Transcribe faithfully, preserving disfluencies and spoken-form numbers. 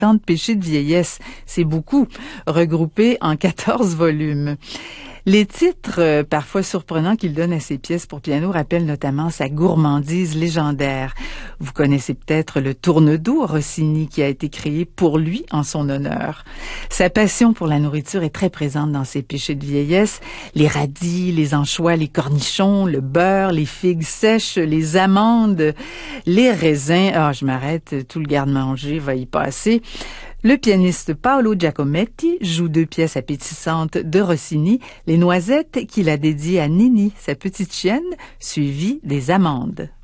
Tant de péchés de vieillesse, c'est beaucoup, regroupés en quatorze volumes. Les titres, euh, parfois surprenants qu'il donne à ses pièces pour piano, rappellent notamment sa gourmandise légendaire. Vous connaissez peut-être le Tourne-Doux Rossini qui a été créé pour lui en son honneur. Sa passion pour la nourriture est très présente dans ses péchés de vieillesse. Les radis, les anchois, les cornichons, le beurre, les figues sèches, les amandes, les raisins. Ah, je m'arrête, tout le garde-manger va y passer. Le pianiste Paolo Giacometti joue deux pièces appétissantes de Rossini, Les Noisettes qu'il a dédiées à Nini, sa petite chienne, suivie des amandes.